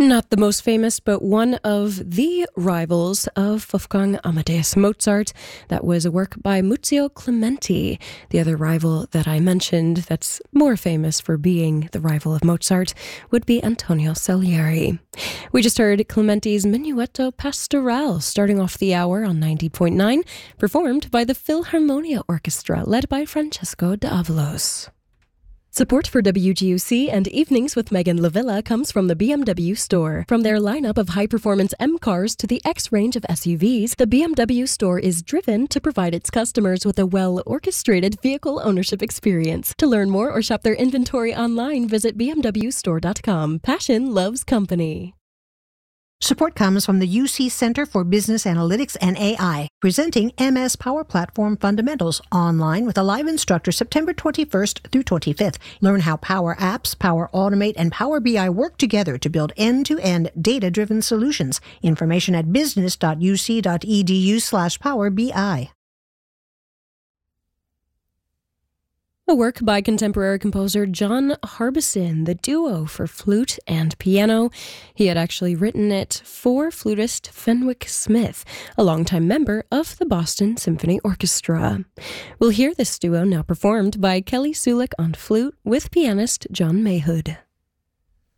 Not the most famous, but one of the rivals of Wolfgang Amadeus Mozart. That was a work by Muzio Clementi. The other rival that I mentioned that's more famous for being the rival of Mozart would be Antonio Salieri. We just heard Clementi's Minuetto Pastorale starting off the hour on 90.9, performed by the Philharmonia Orchestra led by Francesco d'Avalos. Support for WGUC and Evenings with Megan Lavilla comes from the BMW store. From their lineup of high-performance M cars to the X range of SUVs, the BMW store is driven to provide its customers with a well-orchestrated vehicle ownership experience. To learn more or shop their inventory online, visit bmwstore.com. Passion loves company. Support comes from the UC Center for Business Analytics and AI, presenting MS Power Platform Fundamentals online with a live instructor September 21st through 25th. Learn how Power Apps, Power Automate, and Power BI work together to build end-to-end data-driven solutions. Information at business.uc.edu/powerbi. A work by contemporary composer John Harbison, the duo for flute and piano. He had actually written it for flutist Fenwick Smith, a longtime member of the Boston Symphony Orchestra. We'll hear this duo now performed by Kelly Sulik on flute with pianist John Mayhood.